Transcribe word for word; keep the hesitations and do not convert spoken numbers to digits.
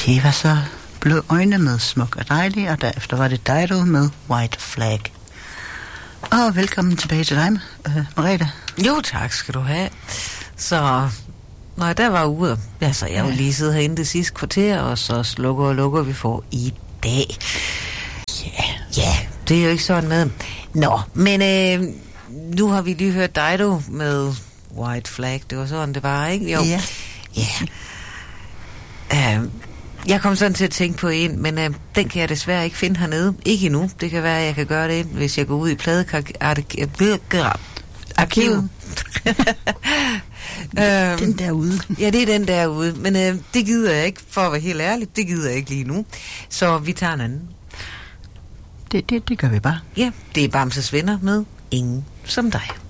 Det var så Blå øjne med Smuk og Dejlig, og derefter var det Dido med White Flag. Og velkommen tilbage til dig, øh, Merete. Jo, tak skal du have. Så når jeg der var ude, ja, så jeg jo lige siddet herinde det sidste kvarter, og så slukker og lukker vi for i dag. Ja, yeah. ja, yeah, det er jo ikke sådan med. Nå, men øh, nu har vi lige hørt Dido med White Flag. Det var sådan, det var, ikke? Jo. Ja. Ja. Yeah. Uh, jeg kom sådan til at tænke på en, men øh, den kan jeg desværre ikke finde hernede. Ikke endnu. Det kan være, at jeg kan gøre det, hvis jeg går ud i pladearkivet. Den derude. Ja, det er den derude. Men øh, det gider jeg ikke, for at være helt ærlig. Det gider jeg ikke lige nu. Så vi tager en anden. Det, det, det gør vi bare. Ja, det er Bamses Venner med Ingen som dig.